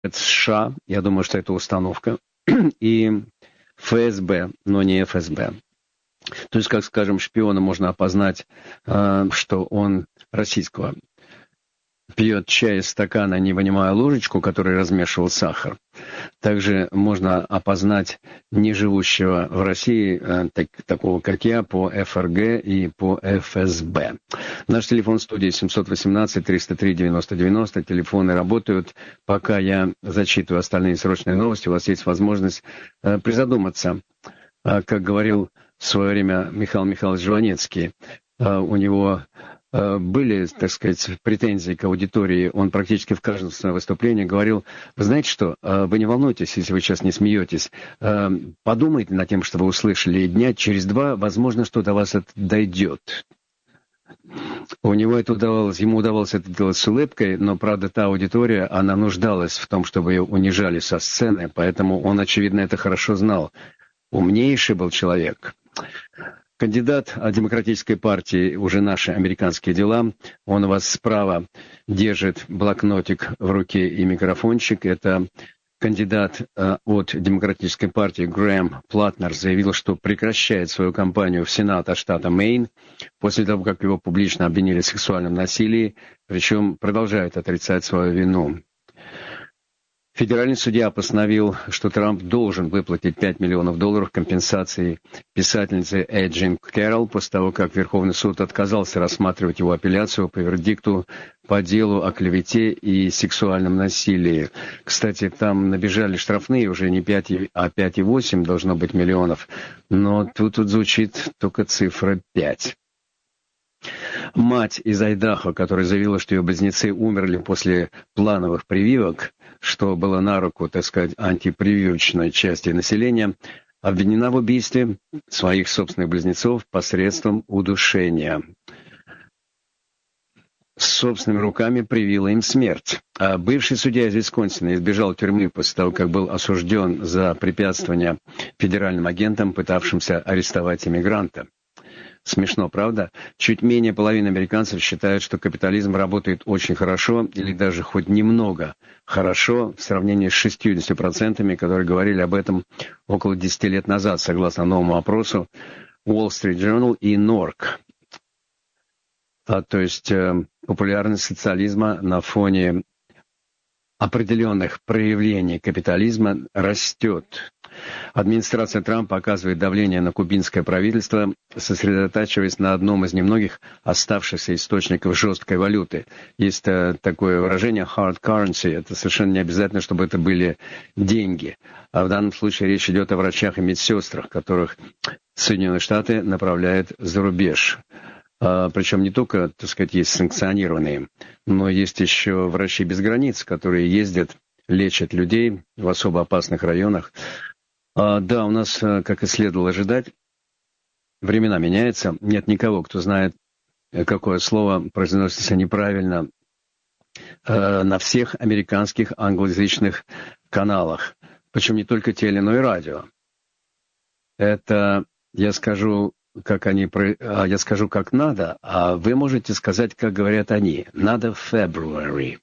США, я думаю, что это установка, и ФСБ, но не ФСБ. То есть, как, скажем, шпиона можно опознать, что он российского. Пьет чай из стакана, не вынимая ложечку, который размешивал сахар. Также можно опознать неживущего в России, такого как я, по ФРГ и по ФСБ. Наш телефон в студии 718-303-90-90. Телефоны работают. Пока я зачитываю остальные срочные новости, у вас есть возможность призадуматься. Как говорил в свое время Михаил Михайлович Жванецкий, у него были, так сказать, претензии к аудитории. Он практически в каждом своем выступлении говорил: вы знаете что, вы не волнуйтесь, если вы сейчас не смеетесь. Подумайте над тем, что вы услышали, и дня через два, возможно, что до вас это дойдет. Ему удавалось это делать с улыбкой, но, правда, та аудитория, она нуждалась в том, чтобы ее унижали со сцены, поэтому он, очевидно, это хорошо знал. Умнейший был человек. Кандидат от Демократической партии «Уже наши американские дела». Он у вас справа держит блокнотик в руке и микрофончик. Это кандидат от Демократической партии Грэм Платнер заявил, что прекращает свою кампанию в Сенат от штата Мэйн после того, как его публично обвинили в сексуальном насилии, причем продолжает отрицать свою вину. Федеральный судья постановил, что Трамп должен выплатить $5 миллионов компенсации писательнице Эджин Кэрролл после того, как Верховный суд отказался рассматривать его апелляцию по вердикту по делу о клевете и сексуальном насилии. Кстати, там набежали штрафные уже не 5, а 5,8 должно быть миллионов, но тут звучит только цифра 5. Мать из Айдахо, которая заявила, что ее близнецы умерли после плановых прививок, что было на руку, так сказать, антипрививочной части населения, обвинена в убийстве своих собственных близнецов посредством удушения. С собственными руками привила им смерть. А бывший судья из Висконсина избежал тюрьмы после того, как был осужден за препятствование федеральным агентам, пытавшимся арестовать иммигранта. Смешно, правда? Чуть менее половины американцев считают, что капитализм работает очень хорошо или даже хоть немного хорошо в сравнении с 60%, которые говорили об этом около 10 лет назад, согласно новому опросу Wall Street Journal и NORC. То есть популярность социализма на фоне определенных проявлений капитализма растет. Администрация Трампа оказывает давление на кубинское правительство, сосредотачиваясь на одном из немногих оставшихся источников жесткой валюты. Есть такое выражение hard currency. Это совершенно не обязательно, чтобы это были деньги. А в данном случае речь идет о врачах и медсестрах, которых Соединенные Штаты направляют за рубеж. Причем не только, так сказать, есть санкционированные, но есть еще врачи без границ, которые ездят, лечат людей в особо опасных районах. Да, у нас, как и следовало ожидать, времена меняются. Нет никого, кто знает, какое слово произносится неправильно на всех американских англоязычных каналах. Причем не только теле, но и радио. Это, я скажу, как надо, а вы можете сказать, как говорят они. Надо February.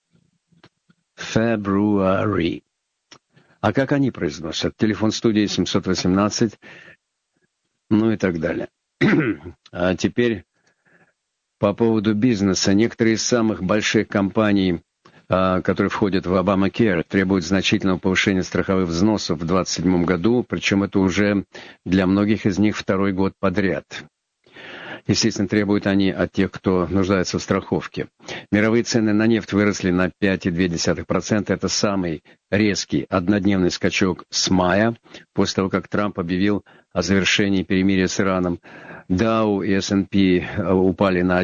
February. А как они произносят? Телефон студии 718, ну и так далее. А теперь по поводу бизнеса. Некоторые из самых больших компаний, которые входят в Obamacare, требуют значительного повышения страховых взносов в 2027 году, причем это уже для многих из них второй год подряд. Естественно, требуют они от тех, кто нуждается в страховке. Мировые цены на нефть выросли на 5,2%. Это самый резкий однодневный скачок с мая, после того, как Трамп объявил о завершении перемирия с Ираном. Dow и S&P упали на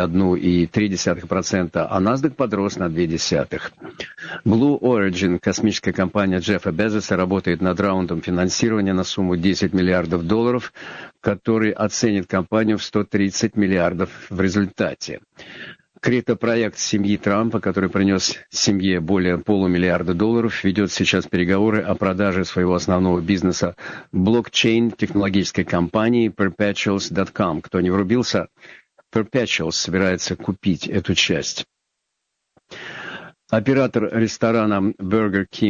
1,1% а NASDAQ подрос на 0,2%. Blue Origin, космическая компания Джеффа Безоса, работает над раундом финансирования на сумму $10 миллиардов, который оценит компанию в $130 миллиардов в результате. Криптопроект семьи Трампа, который принес семье более $500 миллиарда, ведет сейчас переговоры о продаже своего основного бизнеса блокчейн-технологической компании Perpetuals.com. Кто не врубился, Perpetuals собирается купить эту часть. Оператор ресторана Burger King